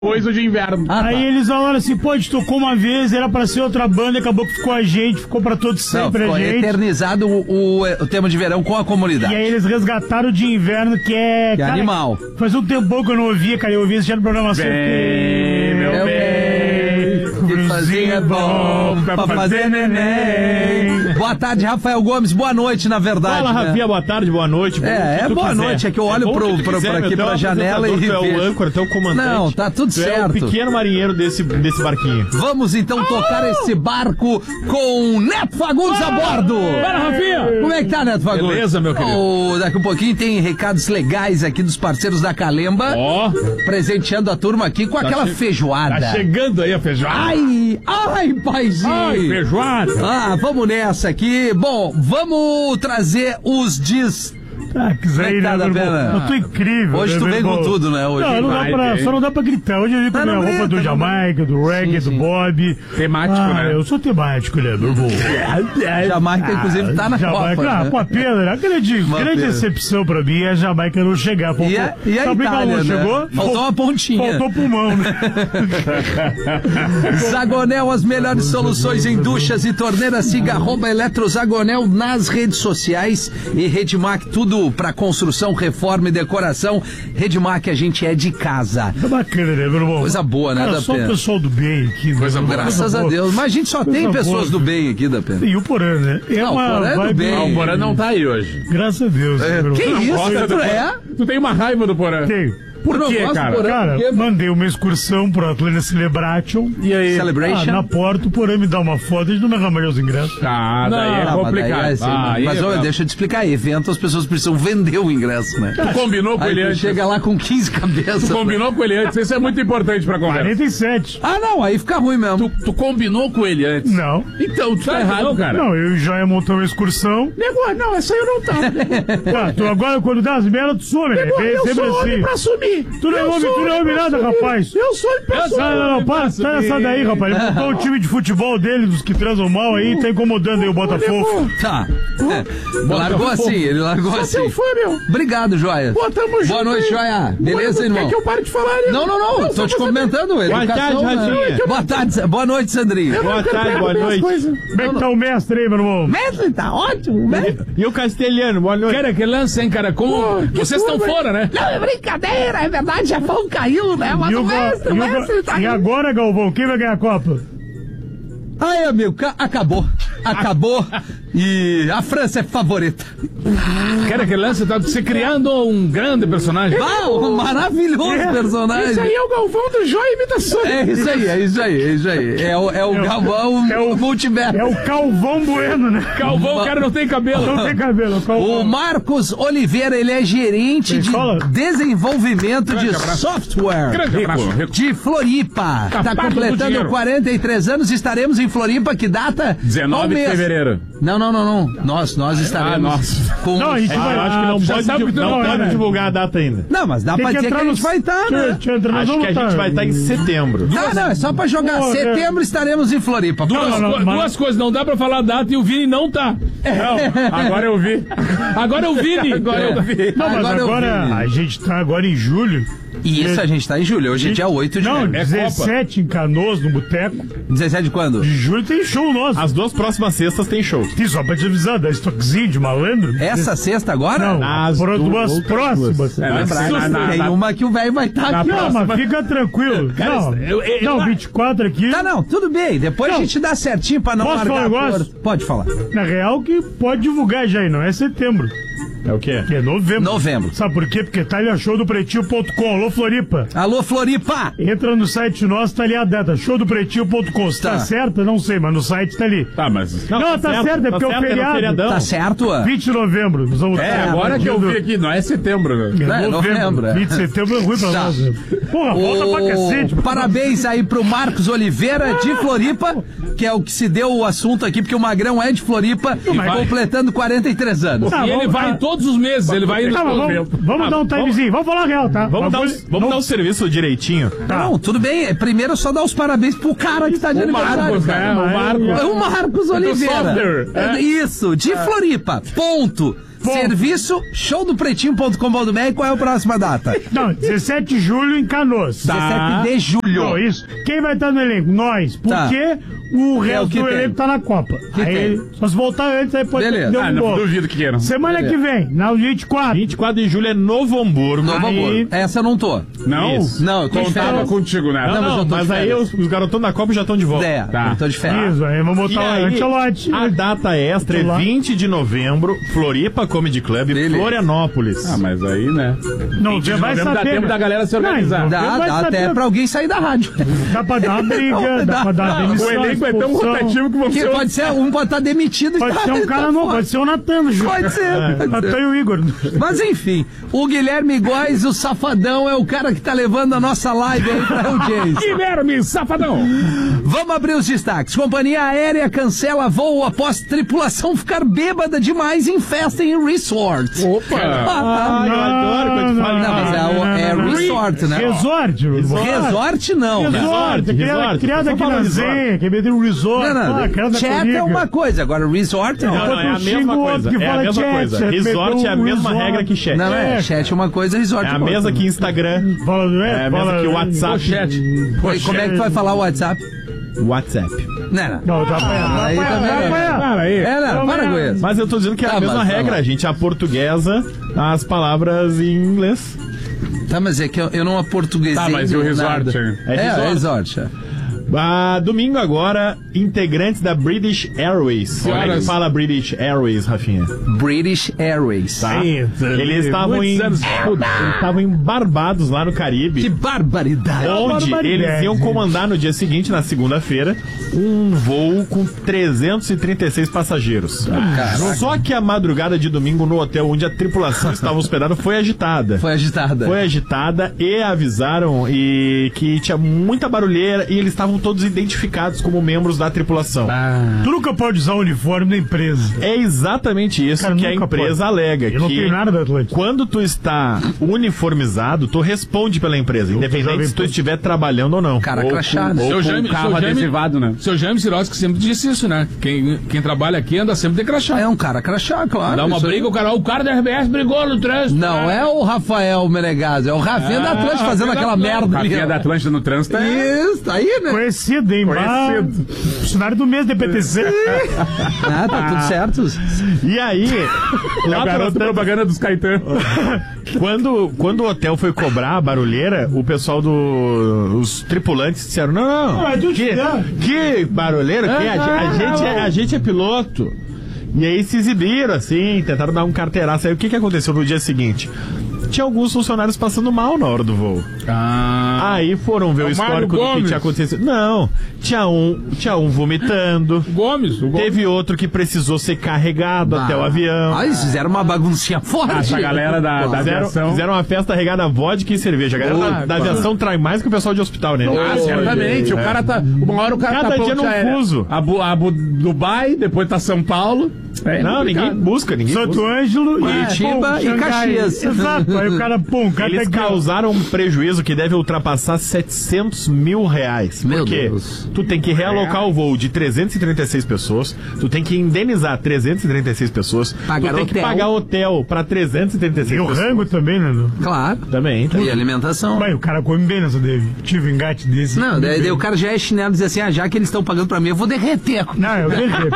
Coisa de inverno. Aí eles falaram assim, pô, a gente tocou uma vez, era pra ser outra banda, acabou que ficou a gente, ficou pra todos sempre. Ficou a gente. eternizado o tema de verão com a comunidade. E aí eles resgataram o de inverno, que é... Que cara, animal. Faz um tempão que eu não ouvia, cara, eu ouvia esse já no programação. Bem, meu bem, que fazer é bom pra fazer neném. Boa tarde, Rafael Gomes, boa noite, na verdade. Fala, Rafinha, boa tarde, boa noite. Boa noite, é que eu olho aqui pra janela e tu é vejo. o âncora, tu é o comandante. Não, tá tudo tu certo. É o pequeno marinheiro desse barquinho. Vamos então tocar esse barco com Neto Fagundes a bordo. Bora, Rafinha! Como é que tá, Neto Fagundes? Beleza, meu querido. Daqui um pouquinho tem recados legais aqui dos parceiros da Calemba. Presenteando a turma aqui com aquela feijoada. Tá chegando aí a feijoada. Ai, paizinho. Ai, feijoada. Vamos nessa aqui. Bom, vamos trazer os Quiser, tá, né, meu irmão? Eu tô incrível. Hoje tu vem com tudo, né? Hoje só não dá pra gritar. Hoje eu vim com a minha roupa do Jamaica, do reggae, do Bob. Temático, né? Eu sou temático, né, meu irmão? Jamaica, inclusive, tá na Jamaica, Copa. Pô, pena, né? Grande decepção pra mim é a Jamaica não chegar. E a Itália, né? Chegou? Faltou uma pontinha. Faltou pulmão, né? Zagonel, as melhores soluções em duchas e torneiras. Siga @eletrozagonel nas redes sociais e Redmac, tudo pra construção, reforma e decoração. Redmac, a gente é de casa. Tá bacana, né, meu irmão? Coisa boa, né, Cara, da só Pena? o pessoal do bem aqui. Coisa boa. Graças a Deus. Mas a gente só tem pessoas do bem aqui, da Pena. E o Porã, né? Não, o Porã é do bem. O Porã não tá aí hoje. Graças a Deus. Né, Que isso, Tu tem uma raiva do Porã? Tenho. Por quê, cara? Cara, mandei uma excursão pro Atlanta Celebration. E aí? Celebration? Na porta, o Porã me dá uma foto, a gente não me arrama os ingressos. Daí é complicado. Mas deixa eu te explicar, evento as pessoas precisam vender o ingresso, né? Tu combinou com ele Aí antes. chega lá com 15 cabeças. Tu combinou com ele antes, isso é muito importante pra conversa. 47. Não, aí fica ruim mesmo. Tu combinou com ele antes? Não. Então, tu tá errado, cara. Não, eu e o Joia montamos uma excursão. Não, essa aí eu não tava. Tu agora, quando dá as merdas, tu some, né? Eu sou homem pra sumir. Tu não é homem nada, rapaz. Eu sou homem pra sumir. Não, para essa daí, rapaz. Ele montou o time de futebol dele, dos que transam mal aí, tá incomodando aí o Botafogo. Tá. Largou assim, ele largou assim. Sou teu fã, meu. Obrigado, Joia. Tamo junto. Boa noite, Joia. Beleza, irmão? Quer que eu pare de falar, né? Não. Tô te comentando. Boa tarde, Radinha. Boa tarde. Boa noite, Sandrinho. Boa tarde, boa noite. Como é que tá o mestre aí, meu irmão? Mestre, tá ótimo. E o castelhano, boa noite. Cara, que lance, hein, cara? Como vocês estão fora, né? Não, é brincadeira, é verdade, já Japão caiu, né? Mas o mestre tá aí. E agora, Galvão, quem vai ganhar a Copa? Ai, amigo, acabou. E a França é favorita. Cara, que lance, tá se criando um grande personagem. Um maravilhoso personagem. Isso aí é o Galvão do Joia Imitações. É isso aí. É o Galvão multiverso. É o Calvão Bueno, né? Calvão, o cara não tem cabelo. Não tem cabelo. O Marcos Oliveira, ele é gerente de desenvolvimento de software de Floripa. Tá completando 43 anos, estaremos em Floripa, que data? 19 de fevereiro. Não. Nós estaremos com... Não, a gente vai... acho que não pode divulgar a data ainda. Não, mas dá pra dizer que a gente vai estar, né? Acho que a gente vai estar em setembro. Não, é só pra jogar. Setembro estaremos em Floripa. Duas coisas, não dá pra falar a data e o Vini não tá. Não, agora eu vi. Agora eu vi. Não, mas agora a gente tá agora em julho. Isso, a gente tá em julho. Hoje é dia 8 de julho. Não, é 17 em Canoas, no Boteco. 17 de quando? De julho tem show nosso. As duas próximas sextas tem show. Sim, só pra te avisar, da estoquezinho de malandro. Essa sexta agora? Não, as duas próximas. Tem uma que o velho vai estar aqui. Não, mas fica tranquilo. Não, 24 aqui. Não, tudo bem. Depois a gente dá certinho pra não largar. Posso falar um negócio? Pode falar. Na real que pode divulgar já aí, não é setembro. É o quê? É novembro. Sabe por quê? Porque tá ali a showdopretinho.com. Alô, Floripa. Alô, Floripa. Entra no site nosso, tá ali a data. showdopretinho.com. Se tá certa, não sei, mas no site tá ali. Tá, mas... Não, tá certo, é porque é o feriado. Tá certo? 20 de novembro. Nós vamos agora que eu vi aqui, não é setembro, né? É novembro. 20 de setembro é ruim pra nós. Porra, volta pra cacete. Parabéns aí pro Marcos Oliveira de Floripa, que é o que se deu o assunto aqui, porque o Magrão é de Floripa, completando 43 anos. E ele vai todos os meses, ele vai indo. Vamos dar um timezinho, vamos falar real, tá? Vamos dar o serviço direitinho. Tá. Não, tudo bem. Primeiro só dar os parabéns pro cara que tá de aniversário. O Marcos Oliveira. Isso, de Floripa. Ponto. Serviço showdopretinho.com.br. Qual é a próxima data? Não, 17 de julho em Canoas. 17 de julho. Não, isso. Quem vai estar no elenco? Nós. Porque o resto que do tem. elenco tá na Copa. Que Aí, tem. só se voltar antes, aí pode Beleza. ter um Não gol. duvido que queiram. Semana que vem, na 24. 24 de julho é Novo Hamburgo. Novo Hamburgo. Essa eu não tô. Não? Isso. Não, eu tô de Contava férias. contigo, né? Não, mas eu tô de mas aí férias. os garotões da Copa já estão de volta. É, Tá. eu tô de férias. Isso, aí vamos E botar o aí, Ancelotti. a data extra é 20 de novembro, Floripa Comedy Club, Beleza. Florianópolis. Ah, mas aí, né? Não, 20 você de vai novembro dá saber. tempo da galera se organizar. Não, Dá vai até saber. pra alguém sair da rádio. Dá pra dar uma briga, dá pra dar uma demissão. O elenco é tão expulsão. rotativo que Que você... pode ser, um pode estar demitido Pode ser um cara novo, pode ser o Natan, Ju. Pode ser. Natan e o Igor. Mas enfim, o Guilherme Góes, o safadão, é o cara que tá levando a nossa live aí pra audiência. Guilherme, safadão! Vamos abrir os destaques. Companhia aérea cancela voo após tripulação ficar bêbada demais em festa em resort. Opa! Ah, eu adoro quando tu fala não, mas é resort, né? Resort. Resort não. Resort. Criado Só aqui fala na resort. Zenha, que é um resort. Não, criado na chat Coriga. é uma coisa, agora resort não. Não, é a Enquanto mesma xinga o outro coisa. que É a fala mesma chat, coisa. chat, Resort é a meteu um mesma resort. regra que chat. Não, É, chat é uma coisa, resort É a outra. mesa que Instagram. Fala, É a mesa que WhatsApp. Chat. Como é que tu vai falar o WhatsApp? WhatsApp. Não. Não, tá apanhando. Aí também não. Para aí. Não, para com isso. Mas eu tô dizendo que é a Tá, mesma mas tá regra. lá. A gente aportuguesa as palavras em inglês. Tá, mas é que eu não aportuguesei. Tá, mas e o resort? nada. É resort. Domingo agora, integrantes da British Airways. Como é que fala British Airways, Rafinha? British Airways. Tá? Eles estavam em Barbados, lá no Caribe. Que barbaridade. Onde eles iam comandar no dia seguinte, na segunda-feira, um voo com 336 passageiros. Caraca. Só que a madrugada de domingo no hotel onde a tripulação estava hospedada foi agitada. Foi agitada. Foi agitada e avisaram que tinha muita barulheira e eles estavam todos identificados como membros da tripulação. Tu nunca pode usar o uniforme da empresa. É exatamente isso Cara, que a nunca empresa pode. alega. Eu não que tenho nada da Atlântica. quando tu está uniformizado, tu responde pela empresa, independente se tu estiver trabalhando ou não. Cara Ou crachá, né? ou Seu com Jaime, carro seu Jaime- adesivado, né? Seu Jaime Sirotsky sempre disse isso, né? Quem trabalha aqui anda sempre de crachá. É um cara crachá, claro. Dá uma isso aí. briga, o cara da RBS brigou no trânsito. Não é o Rafael Menegas, é o Rafinha da Atlântica fazendo aquela merda ali. Rafinha da Atlântida no trânsito Isso, tá aí, né? Conhecido, hein? Funcionário do mês da PTC. Ah, tá tudo certo. E aí, lá garoto pelas propaganda dos Caetano. Quando o hotel foi cobrar a barulheira, o pessoal os tripulantes disseram, não, Mas tu te dá. que barulheira, que a gente é piloto. E aí se exibiram, assim, tentaram dar um carteiraço. Aí o que aconteceu no dia seguinte? Tinha alguns funcionários passando mal na hora do voo. Aí foram ver o histórico do que tinha acontecido. Não, tinha um vomitando. O Gomes. Teve outro que precisou ser carregado até o avião. Ah, eles fizeram uma baguncinha forte. Essa galera da aviação. Fizeram uma festa regada a vodka e cerveja. A galera da aviação trai mais que o pessoal de hospital, né? Ah, certamente. O cara tá. Uma hora o cara Cada tá dia ponte num aérea. fuso. Abu Dubai, depois tá São Paulo. Não, ninguém busca, ninguém Santo busca. Ângelo Curitiba pum, e Xangai. Caxias. Exato. Aí o cara, o cara Eles causaram um prejuízo que deve ultrapassar 700 mil reais. Meu Por quê? Deus. Tu tem que realocar o voo de 336 pessoas, tu tem que indenizar 336 pessoas, Pagar tu tem que hotel. pagar hotel pra 336 E o pessoas. rango também, né? Não? Claro. Também. E alimentação. Mas o cara come bem nessa Dave. Tive um engate desse. Não, daí o cara já é chinelo e diz assim, já que eles estão pagando pra mim, eu vou derreter. Não, eu derreto.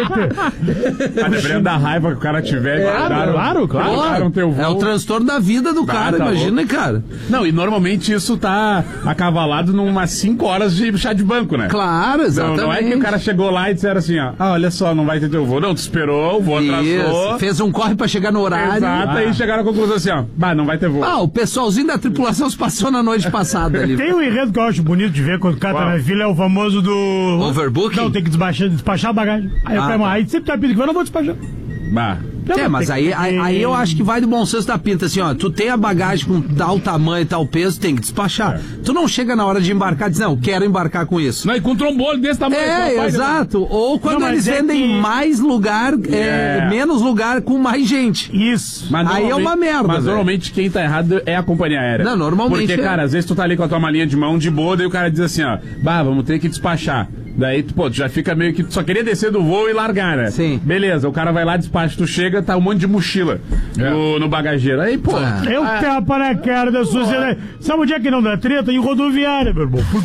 Mas dependendo da raiva que o cara tiver, claro. guardaram teu voo. É o transtorno da vida do cara, tá imagina, cara. Não, e normalmente isso tá acavalado numas 5 horas de chá de banco, né? Claro, exatamente. Não é que o cara chegou lá e disseram assim, ó, olha só, não vai ter teu voo. Não, tu esperou, o voo atrasou. Isso, fez um corre pra chegar no horário. Exato, aí chegaram à conclusão assim, ó, não vai ter voo. O pessoalzinho da tripulação se passou na noite passada ali. Tem um enredo que eu acho bonito de ver quando o cara tá na fila, é o famoso do... Overbooking? Não, tem que despachar a bagagem. Aí o cara, tá. aí sempre tá pedindo que eu não vou despachar. Bah. Mas aí eu acho que vai do bom senso da pinta, assim, ó, tu tem a bagagem com tal tamanho e tal peso, tem que despachar. Tu não chega na hora de embarcar e diz, não, quero embarcar com isso. Não, e com um trombone desse tamanho. só paga. Exato. Ou quando Não, mas eles vendem que- mais lugar, menos lugar com mais gente. Isso. Mas Aí é normalmente- uma merda, Mas velho. normalmente quem tá errado é a companhia aérea. Não, normalmente Porque, é. cara, às vezes tu tá ali com a tua malinha de mão de boa, daí o cara diz assim, ó, vamos ter que despachar. Daí, pô, tu já fica meio que... Tu só queria descer do voo e largar, né? Sim. Beleza, o cara vai lá, despacha, tu chega, tá um monte de mochila no bagageiro. Aí, pô... Eu tapa na cara da sociedade. Sabe onde é que não dá treta? Em rodoviária, meu irmão.